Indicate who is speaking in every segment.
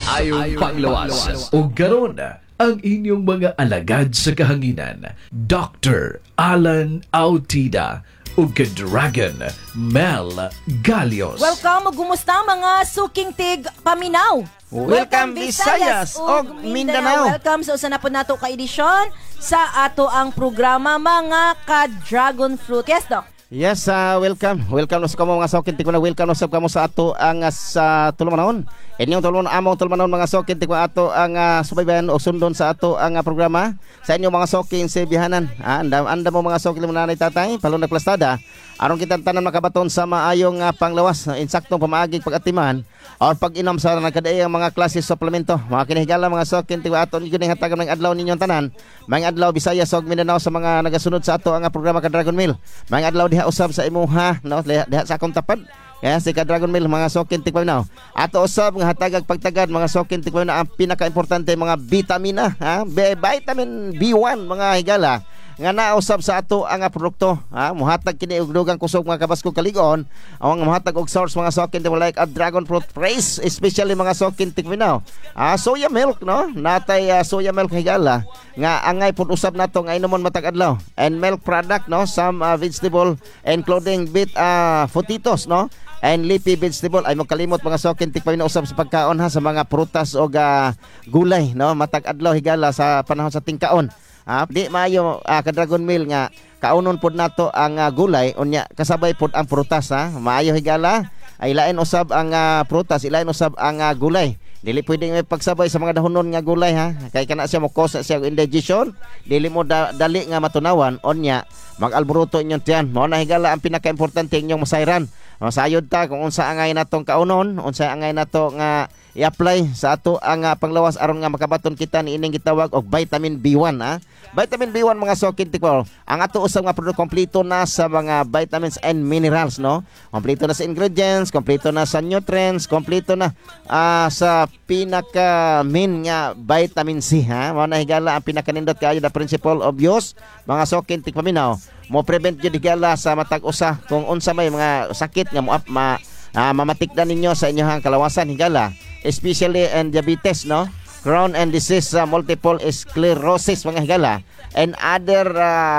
Speaker 1: Ayong panglawas. O garon ang inyong mga alagad sa kahanginan, Dr. Alan Autida o Dragon Mel Galios.
Speaker 2: Welcome o gumusta mga suking tig paminaw.
Speaker 3: Welcome Visayas o Mindanao.
Speaker 2: Welcome sa usa na po nato ka edisyon sa ato ang programa mga ka-dragon fruit. Yes, Doc.
Speaker 3: Yes, welcome. Welcome sa kamo mga sokin tikmo na welcome sa kamo sa ato ang sa tulumanon. Inyong tulumanon mga sokin tikmo ato ang subaybayan o sundon sa ato ang programa sa inyong mga sokin sa bihanan. Anda mo mga sokin mo nanay tatay palong nagplastada. Aron kita tanan makabaton sa maayong panglawas, insaktong pamaaging pag-atiman or pag-inom sa nagkadaayang mga klase suplemento. Mga kinahigala mga sokin tikmo ato ninyo ning hatagan ng adlaw ninyong tanan. Mga adlaw Visayas ug Mindanao sa mga nagasunod sa ato ang programa ka Dragon Meal. Mga adlaw diha usab sa imuha no diha sa akong tapad. Kaya si ka Dragon Meal mga sokin tikpaminaw. Ato usab nga hatagag pagtagad mga sokin tikpaminaw ang pinaka-importante mga vitamina, vitamin B1 mga higala nga nausab sa ato ang produkto. Muhatag kini og dugang kusog mga kabasko kaligon. Ang muhatag og source mga sokin tikpaminaw like a dragon fruit praise, especially mga sokin tikpaminaw. Soya milk no, natay soya milk higala nga angay pud usab nato nga inomon matag adlaw. And milk product no, some vegetable including potatoes no, and leafy vegetable ay magkalimot mga sokin tikpaminaw usab sa pagkaon ha sa mga prutas o gulay no, matag adlaw higala sa panahon sa tingkaon. Di maayo ka Dragon Meal nga kaunon pod nato ang gulay unya kasabay pod ang prutas ha. Maayo higala ay lain usab ang prutas, ilain usab ang gulay. Dili pwedeng may pagsabay sa mga dahonon nga gulay ha. Kay kana siya mo cause siya indigestion, dili mo dali nga matunawan unya mag-alboroto inyong tiyan. Mao na higala ang pinaka-importante inyong masayran. Masayod ta kung unsa angay natong kaunon, unsa angay nato nga i-apply sa ato ang panglawas aron nga makabaton kita ni ining gitawag og vitamin B1 ha. Vitamin B1 mga sokin tikpo. Ang ato usab nga produkto kompleto na sa mga vitamins and minerals no. Kompleto na sa ingredients, kompleto na sa nutrients, kompleto na sa pinaka main nga vitamin C ha. Mao na higala ang pinakanindot kaayo the principle of use mga sokin tikpaminaw. Mo prevent jud higala sa matag usa kung unsa may mga sakit nga mamatikdan ninyo sa inyong kalawasan higala, especially in diabetes no, Crohn and disease, multiple sclerosis mga higala, and other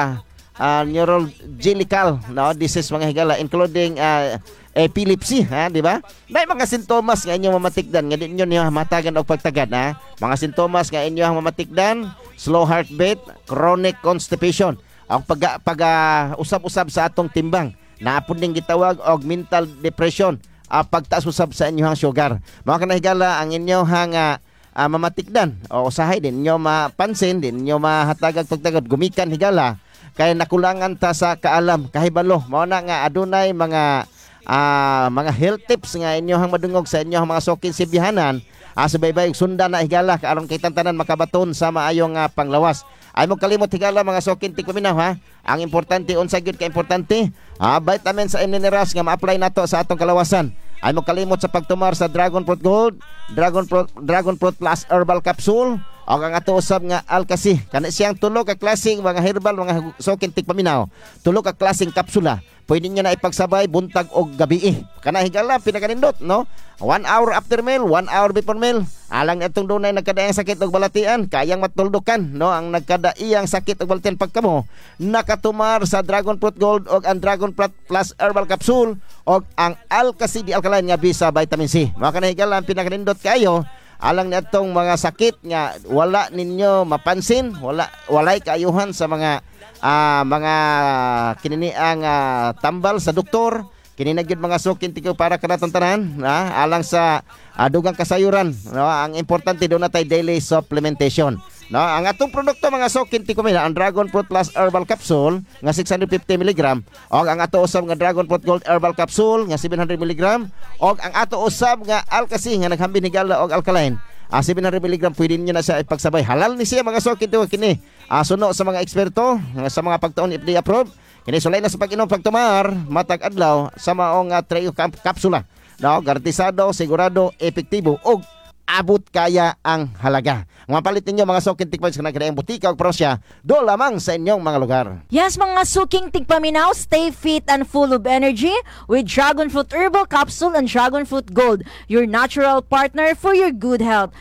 Speaker 3: neurological no disease mga higala including epilepsy ha, di ba? May mga sintomas nga inyong mamatikdan nga di inyo matagan og pagtagad ha. Mga sintomas nga inyong mamatikdan, slow heartbeat, chronic constipation, ang usab-usab sa atong timbang, naapod ning gitawag og mental depression, pagtaas usab sa inyong sugar. Mga kanahigala ang inyong mamatikdan o usahay din inyo mapansin, din inyo mahatagag pagtagad gumikan higala kay nakulangan ta sa kaalam kahibalo. Mao na nga adunay mga health tips nga inyong madungog sa inyong mga sokin sibihanan. Subaybay sundan na higala aron kay tanan makabaton sa maayong panglawas. Ay mo kalimot higala mga sokin tikpaminaw ha. Ang importante unsa gyud ka importante, vitamins and minerals nga ma-apply nato sa atong kalawasan. Ay mo kalimot sa pagtumar sa Dragon Fruit Gold, Dragon Fruit Plus Herbal Capsule o ang ato usab nga Alkasi. Kana siyang tulo ka klaseng mga herbal mga sokin tikpaminaw. Tulo ka klaseng kapsula. Pwede niyo na ipagsabay buntag og gabi. Kana higala pinakanindot no. 1 hour after meal, 1 hour before meal. Alang itong dunay nagkadaiyang sakit og balatian, kayang matuldukan no ang nagkadaiyang sakit og balatian pagkamo. Nakatumar sa Dragon Fruit Gold og ang Dragon Fruit Plus Herbal Capsule og ang Alkasi di alkaline nga bisa vitamin C. Mao kana higala pinakanindot kayo. Alang natong mga sakit nga wala ninyo mapansin, walay kaayuhan sa mga kininiang tambal sa doktor, kininagyud mga sukin tiko para kanatong tanan alang sa dugang kasayuran no. Ang importante do natay daily supplementation no. Ang atong produkto mga sukin tiko ang Dragon Fruit Plus Herbal Capsule nga 650 mg og ang ato usab nga Dragon Fruit Gold Herbal Capsule nga 700 mg og ang ato usab nga Alkasi nga naghambin higala og alkaline 700 mg. Pwede niyo na siya ipagsabay. Halal ni siya mga sukin tiko kini suno sa mga eksperto sa mga pagtuon FDA approved. Kini sulay na sa pag-inom pagtumar matag adlaw sa maong trio kapsula no, garantisado, sigurado, epektibo og abot kaya ang halaga. Ang mapalit ninyo mga suking tikpaminaw sa nagkadaang butika o prosya, do lamang sa inyong mga lugar.
Speaker 2: Yes, mga suking tikpaminaw, stay fit and full of energy with Dragon Fruit Herbal Capsule and Dragon Fruit Gold, your natural partner for your good health.